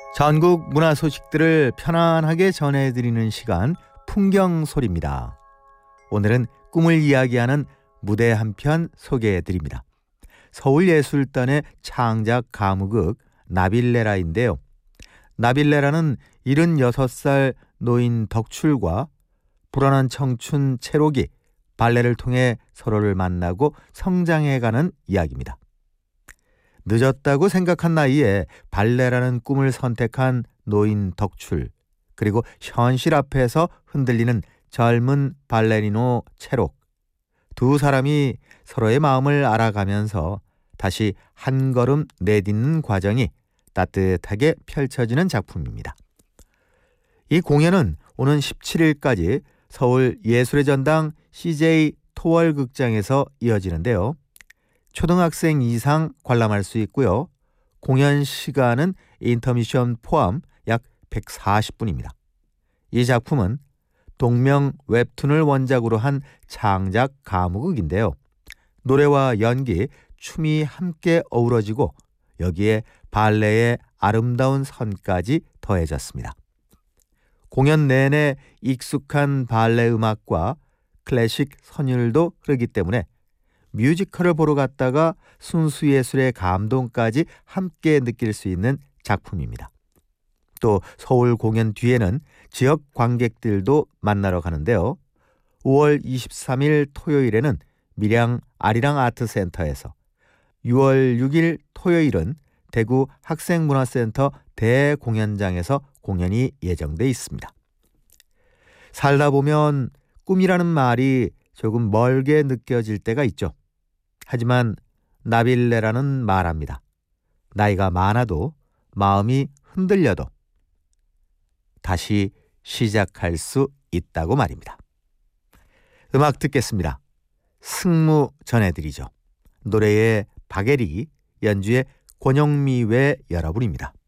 전국 문화 소식들을 편안하게 전해드리는 시간 풍경소리입니다. 오늘은 꿈을 이야기하는 무대 한 편 소개해드립니다. 서울예술단의 창작 가무극 나빌레라인데요. 나빌레라는 76살 노인 덕출과 불안한 청춘 채록이 발레를 통해 서로를 만나고 성장해가는 이야기입니다. 늦었다고 생각한 나이에 발레라는 꿈을 선택한 노인 덕출, 그리고 현실 앞에서 흔들리는 젊은 발레리노 채록, 두 사람이 서로의 마음을 알아가면서 다시 한 걸음 내딛는 과정이 따뜻하게 펼쳐지는 작품입니다. 이 공연은 오는 17일까지 서울 예술의 전당 CJ 토월극장에서 이어지는데요. 초등학생 이상 관람할 수 있고요. 공연 시간은 인터미션 포함 약 140분입니다. 이 작품은 동명 웹툰을 원작으로 한 창작 가무극인데요. 노래와 연기, 춤이 함께 어우러지고 여기에 발레의 아름다운 선까지 더해졌습니다. 공연 내내 익숙한 발레 음악과 클래식 선율도 흐르기 때문에 뮤지컬을 보러 갔다가 순수예술의 감동까지 함께 느낄 수 있는 작품입니다. 또 서울 공연 뒤에는 지역 관객들도 만나러 가는데요. 5월 23일 토요일에는 밀양 아리랑 아트센터에서, 6월 6일 토요일은 대구 학생문화센터 대공연장에서 공연이 예정돼 있습니다. 살다 보면 꿈이라는 말이 조금 멀게 느껴질 때가 있죠. 하지만 나빌레라는 말합니다. 나이가 많아도 마음이 흔들려도 다시 시작할 수 있다고 말입니다. 음악 듣겠습니다. 승무 전해드리죠. 노래의 박예리, 연주의 권영미 외 여러분입니다.